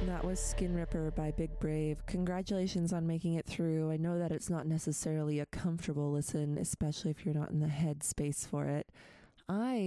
That was Skin Ripper by Big Brave. Congratulations on making it through. I know that it's not necessarily a comfortable listen, especially if you're not in the headspace for it. I